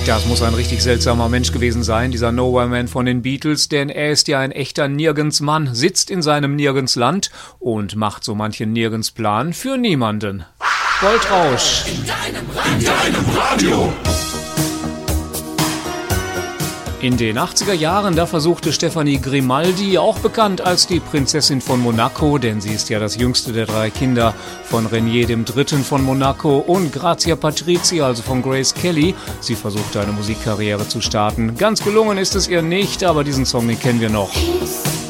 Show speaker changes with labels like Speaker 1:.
Speaker 1: Das muss ein richtig seltsamer Mensch gewesen sein, dieser Nowhere Man von den Beatles, denn er ist ja ein echter Nirgendsmann, sitzt in seinem Nirgendsland und macht so manchen Nirgendsplan für niemanden. Goldrausch.
Speaker 2: In deinem Radio.
Speaker 1: In den 80er Jahren, da versuchte Stefanie Grimaldi, auch bekannt als die Prinzessin von Monaco, denn sie ist ja das jüngste der 3 Kinder von Reinier III. Von Monaco und Grazia Patrizia, also von Grace Kelly. Sie versuchte eine Musikkarriere zu starten. Ganz gelungen ist es ihr nicht, aber diesen Song, den kennen wir noch.